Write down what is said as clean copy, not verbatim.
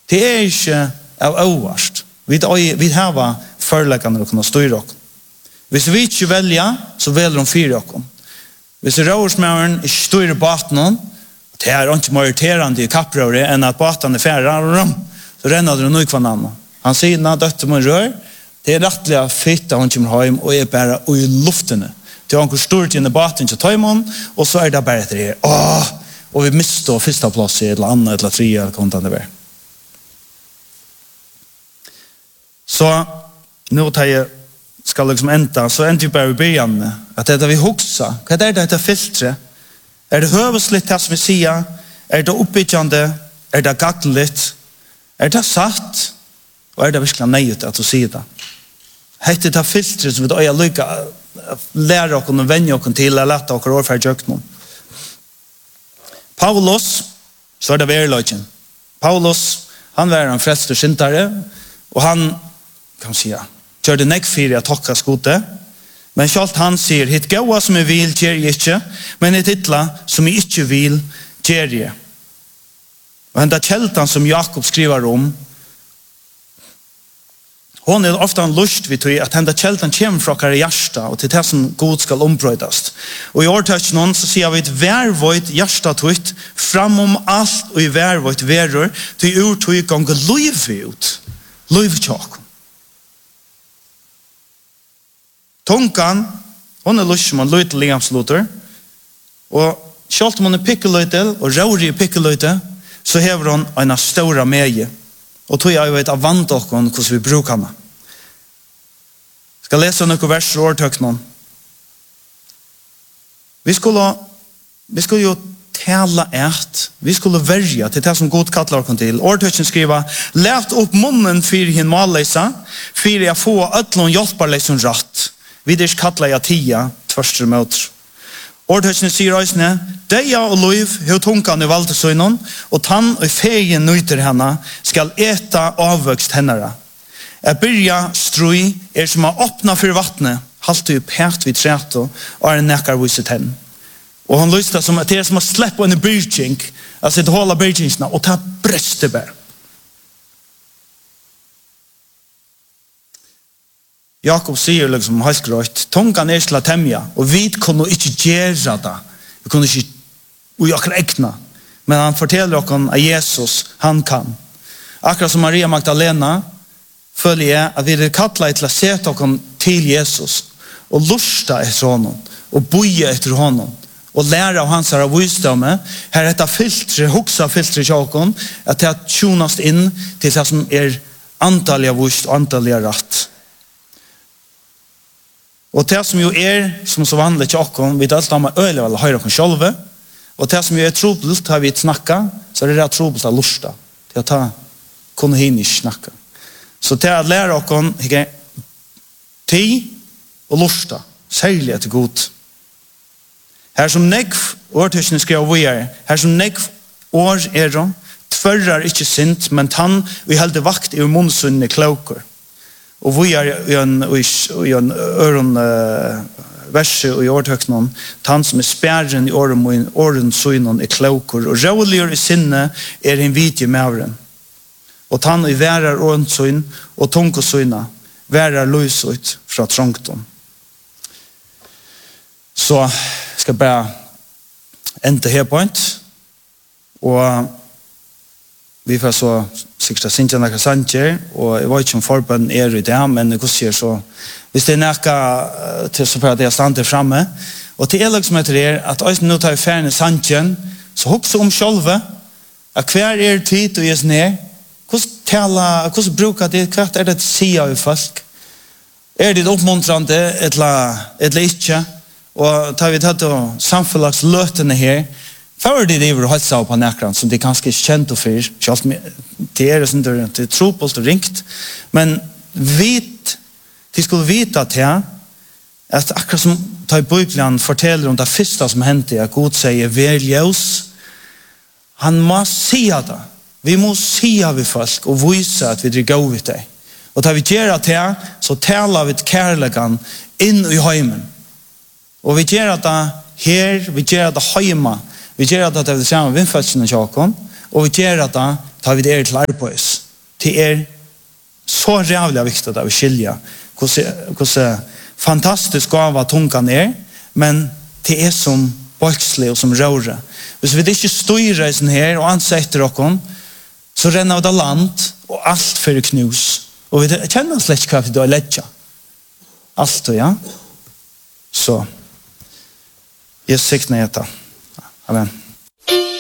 Det ikke av overst. Vi har förläggande och kunna styra oss. Hvis vi inte väljer, så väljer de fyra oss. Hvis rådsmären inte styr baten, det är inte majoriterande i kappröret än att baten är färre, så renner det nog kvar annan. Han säger att dötter man rör, det är rättliga fitt att hon kommer hem och är bara i luften. Det har stort in i baten till tajmon, och så är det bara det här. Och vi missar första plats i ett annat eller tre eller kontant över. Så nu tar jag ska liksom ända, så ändå bara i början med att det vi huxa, vad är det här filtret? Är det hövsligt det som vi säger? Är det uppbyggande? Är det gagnligt? Är det satt? Och är det verkligen nöjt att säga det? Hette det filtret som vi då är lycka lära oss och vänja oss till att lätta oss och förjökna. Paulus, så är det verkligen. Paulus, han var en frälst och syndare, och han kan man säga gör det nekfyr att tacka skote, men självt han säger hit goa som jag vill ger jag inte, men ett hitla som jag inte vill ger jag. Och den där kältan som Jakob skriver om, hon är ofta en lust vid att den där kältan kommer från kare hjärsta och till det som god ska ombrödas. Och i årtøtjen så säger vi ett värvojt hjärsta tøyt framom allt och i värvojt värror till urtøy gånger liv ut. Liv tjak. Tungan, hon är lust som en lite ligamsluter, och självt om hon är pickelöjtel och rårig pickelöjtel, så hever hon en stora meje. Och tog jag vet av vant och hur vi brukar henne. Ska läsa några verser och årtöknen. Vi skulle ju tala ett. Vi skulle välja till det som god kallar oss till. Årtöknen skriver: lät upp munnen för hin mallesa, för jag få ötlon hjälparlesen rätt. Viders kallar jag tia tvärster mot. Årtöknen säger ösne: deja och liv hur tunkan i valtesöjnon, och tann och fegen nyter henne skall äta avväxt hennara. Jag börjar strui som att öppna för vattnet, halt upp helt vid träto och är näkar viset henne. Och hon lyssnar som att det är som att släppa en byrking, alltså att hålla byrkingsna och ta bröstebär. Jakob säger liksom helt grått, tungan är till att tämja, och vi kunde inte göra det. Vi kunde inte och jag kan äkna. Men han fortäller oss att Jesus, han kan. Akkurat som Maria Magdalena följer att vi är kallade till att sätta oss till Jesus och lusta efter honom och boja efter honom och lära av hans visdom. Här är detta filter, huxa filter i tjåkon, att det har tjonast in till det som är antaliga vust och antaliga rätt. Och det som ju är som så vanligt tjåkon, vi dalt om öle eller höra oss själva. Och det som är trobult har vi snacka, så är det trobult att lusta. Det att ta kunna hinna snacka. Så det att lära oss tid och lusta, särskilt till god. Här som nekv årtøysene skriver vi här som nekv år är de, tvärrar inte sint, men tann vi hade vakt i munnsunne kloker. Och vi är i en öron verset och i årtöknen, han som är spärren i åren synen är kloker, och råligare i sinne är en vidje mævren. Och han i värar årensyn och tunkosyna värar lösut från trångton. Så ska bara ända här point, och vi får så sikta Sintjana Kassancher, och jag vet inte om förbund är i det, men det går så hvis det är näka till så för att jag stannar framme, och till liksom heter det att jag nu tar färden i Santjen, så också om själva att kvar är tid och ges ner, hur brukar det, kvart är det att säga i folk, är det uppmuntrande eller inte, och tar vi tagit samfällagslötene här, för det över hälsa på näkran som det ganska känt och för det är sånt där det tropult och ringt, men de skulle veta att akkurat som tar i Bibeln fortäller om det första som hände, att Gud säger vär ljus, han måste säga det. Vi måste säga vid folk och visa att vi är goda vid det. Och tar vi gör det så talar vi kärleken in i hemmen. Och vi gör det här, vi gör det hemma. Vi gör det till samma vinfälsen i Jakob, och vi gör det tar vi det til arbeids. Det så rävligt viktigt att vi skilja hur fantastisk gåva tungan men det som bolkslig och som röra. Hvis vi inte styrer sån här och ansätter oss så renner det land och allt för knus. Och vi känner släktkraft då lägga. Allt ja. Så jag siktar detta. Amen.